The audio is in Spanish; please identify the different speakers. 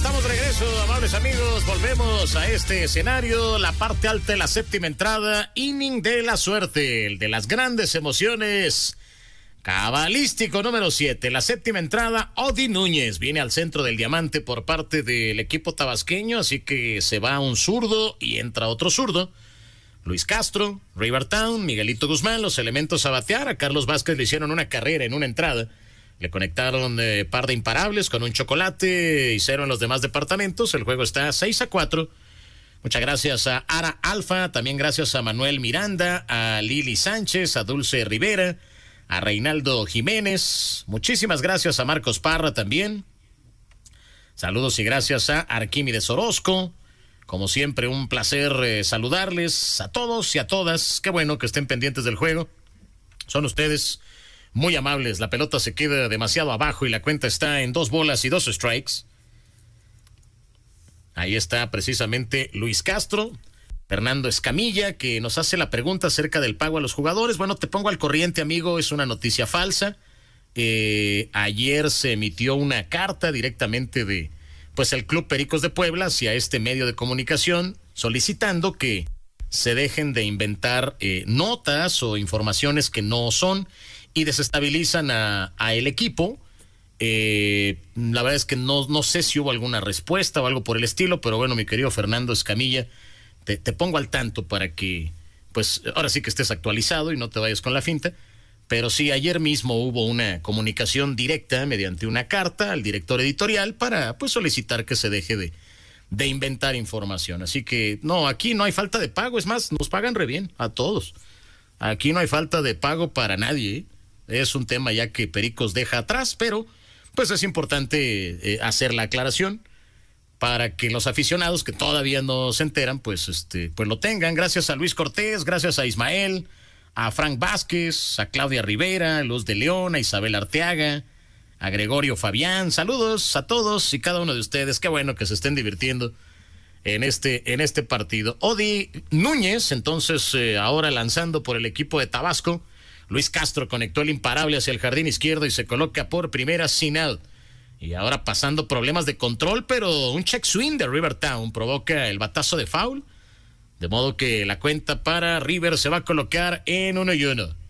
Speaker 1: estamos de regreso, amables amigos. Volvemos a este escenario, la parte alta de la séptima entrada, inning de la suerte, el de las grandes emociones. Cabalístico número 7, la séptima entrada, Odi Núñez viene al centro del diamante por parte del equipo tabasqueño, así que se va un zurdo y entra otro zurdo. Luis Castro, Rivertown, Miguelito Guzmán, los elementos a batear. A Carlos Vázquez le hicieron una carrera en una entrada. Le conectaron par de imparables con un chocolate y 0 en los demás departamentos. El juego está 6-4. Muchas gracias a Ara Alfa, también gracias a Manuel Miranda, a Lili Sánchez, a Dulce Rivera, a Reinaldo Jiménez. Muchísimas gracias a Marcos Parra también. Saludos y gracias a Arquímedes Orozco. Como siempre, un placer saludarles a todos y a todas. Qué bueno que estén pendientes del juego. Son ustedes muy amables. La pelota se queda demasiado abajo y la cuenta está en 2 bolas y 2 strikes. Ahí está precisamente Luis Castro. Fernando Escamilla, que nos hace la pregunta acerca del pago a los jugadores. Bueno, te pongo al corriente, amigo. Es una noticia falsa. Ayer se emitió una carta directamente de el Club Pericos de Puebla hacia este medio de comunicación solicitando que se dejen de inventar notas o informaciones que no son y desestabilizan a el equipo. La verdad es que no sé si hubo alguna respuesta o algo por el estilo, pero bueno, mi querido Fernando Escamilla, te pongo al tanto para que, ahora sí que estés actualizado y no te vayas con la finta. Pero sí, ayer mismo hubo una comunicación directa mediante una carta al director editorial para solicitar que se deje de inventar información. Así que no, aquí no hay falta de pago, es más, nos pagan re bien a todos. Aquí no hay falta de pago para nadie, ¿eh? Es un tema ya que Pericos deja atrás, pero es importante hacer la aclaración para que los aficionados que todavía no se enteran, lo tengan. Gracias a Luis Cortés, gracias a Ismael, a Frank Vázquez, a Claudia Rivera, a Luz de León, a Isabel Arteaga, a Gregorio Fabián. Saludos a todos y cada uno de ustedes. Qué bueno que se estén divirtiendo en este partido. Odi Núñez, entonces, ahora lanzando por el equipo de Tabasco. Luis Castro conectó el imparable hacia el jardín izquierdo y se coloca por primera sin out. Y ahora pasando problemas de control, pero un check swing de Rivertown provoca el batazo de foul. De modo que la cuenta para River se va a colocar en 1-1.